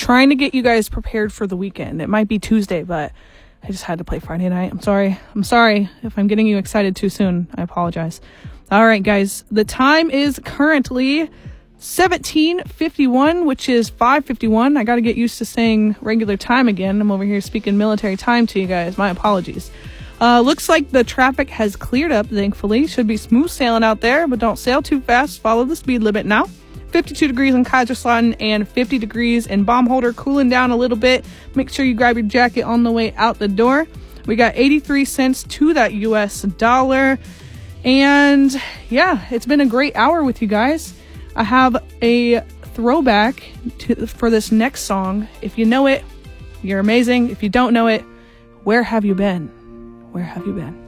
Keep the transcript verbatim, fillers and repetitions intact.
trying to get you guys prepared for the weekend. It might be Tuesday, but I just had to play Friday night. I'm sorry. I'm sorry if I'm getting you excited too soon. I apologize. All right, guys. The time is currently seventeen fifty-one, which is five fifty-one. I got to get used to saying regular time again. I'm over here speaking military time to you guys. My apologies. Uh, looks like the traffic has cleared up, thankfully. Should be smooth sailing out there, but don't sail too fast. Follow the speed limit now. fifty-two degrees in Kaiserslautern and fifty degrees in Baumholder, cooling down a little bit. Make sure you grab your jacket on the way out the door. We got eighty-three cents to that U S dollar. And yeah, it's been a great hour with you guys. I have a throwback to, for this next song. If you know it, you're amazing. If you don't know it, where have you been? Where have you been?